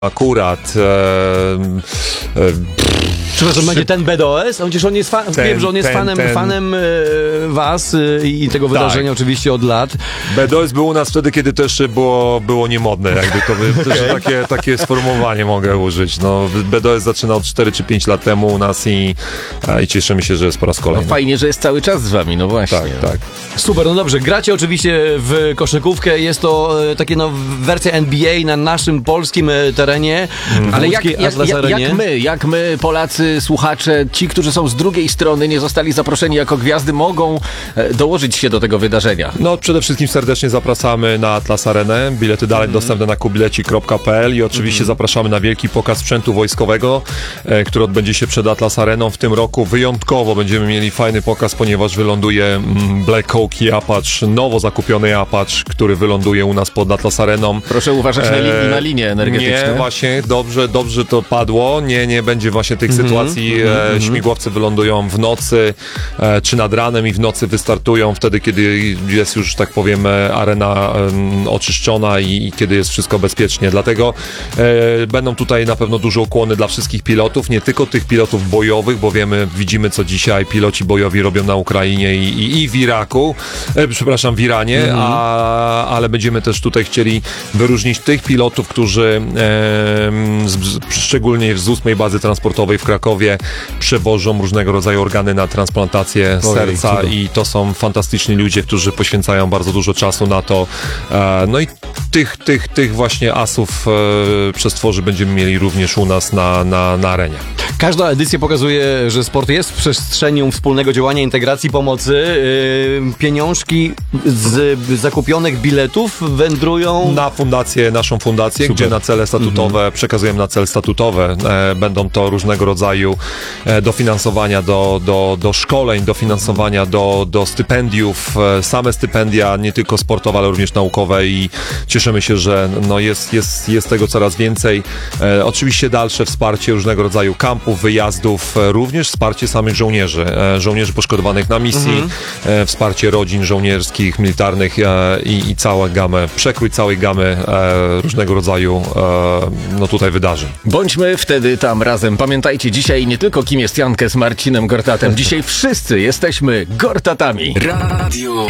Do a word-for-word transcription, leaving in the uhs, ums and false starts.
Akurat. E, e, Przepraszam, będzie ten B D O S? Przecież on jest, fa- Ten, wiem, że on jest ten, fanem, ten. fanem e, was e, i tego Tak. wydarzenia oczywiście od lat. B D O S był u nas wtedy, kiedy to jeszcze było, było niemodne, jakby to by, też takie, takie sformułowanie mogę użyć. No, B D O S zaczynał cztery czy pięć lat temu u nas i, a, i cieszymy się, że jest po raz No kolejny. fajnie, że jest cały czas z wami, no właśnie. Tak, tak. Super, no dobrze, gracie oczywiście w koszykówkę, jest to e, takie no wersja N B A na naszym polskim e, terenie. Mhm. Ale jak, Łódzkiej jak, Atlas jak, Arenie. jak my, jak my, Polacy, słuchacze, ci, którzy są z drugiej strony, nie zostali zaproszeni jako gwiazdy, mogą e, dołożyć się do tego wydarzenia? No przede wszystkim serdecznie zapraszamy na Atlas Arenę. Bilety dalej Mhm. dostępne na kubileci kropka p l i oczywiście zapraszamy na wielki pokaz sprzętu wojskowego, e, który odbędzie się przed Atlas Areną w tym roku. Wyjątkowo będziemy mieli fajny pokaz, ponieważ wyląduje mm, Black Hawk i Apache, nowo zakupiony Apache, który wyląduje u nas pod Atlas Areną. Proszę uważać na, li- na linie energetyczne. Nie, właśnie, dobrze, dobrze to padło. Nie, nie będzie właśnie tych Mhm, sytuacji. mhm, E, śmigłowce wylądują w nocy, e, czy nad ranem i w nocy wystartują wtedy, kiedy jest już, tak powiem, e, arena e, oczyszczona i, i kiedy jest wszystko bezpiecznie. Dlatego e, będą tutaj na pewno duże ukłony dla wszystkich pilotów, nie tylko tych pilotów bojowych, bo wiemy, widzimy, co dzisiaj piloci bojowi robią na Ukrainie i, i, i w Iraku, e, przepraszam, w Iranie, a, ale będziemy też tutaj chcieli wyróżnić tych pilotów, którzy e, z, z, szczególnie z ósmej bazy transportowej w Krakowie przewożą różnego rodzaju organy na transplantację Ojej, serca cudo. i to są fantastyczni ludzie, którzy poświęcają bardzo dużo czasu na to. E, no i tych, tych, tych właśnie asów e, przestworzy będziemy mieli również u nas na, na, na arenie. Każda edycja pokazuje, że sport jest przestrzenią wspólnego działania, integracji, pomocy. Yy, pieniążki z zakupionych biletów wędrują Na fundację, naszą fundację, Super. gdzie na cele statutowe, przekazujemy na cele statutowe. E, będą to różnego rodzaju e, dofinansowania do, do, do szkoleń, dofinansowania do, do stypendiów, e, same stypendia, nie tylko sportowe, ale również naukowe i cieszymy się, że no jest, jest, jest tego coraz więcej. E, oczywiście dalsze wsparcie różnego rodzaju kampów, wyjazdów, e, również wsparcie samych żołnierzy, e, żołnierzy poszkodowanych na misji, e, wsparcie rodzin żołnierskich, militarnych e, i, i całą gamę, przekrój całej gamy e, różnego rodzaju e, no tutaj wydarzeń. Bądźmy wtedy tam razem. Pamiętajcie, dzisiaj nie tylko kim jest Jankę z Marcinem Gortatem, dzisiaj wszyscy jesteśmy Gortatami. Radio